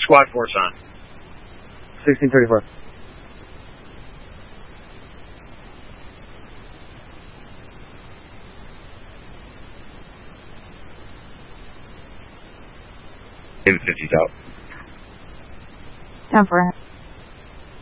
Squad force on. 1634. In 50's out. 10-4.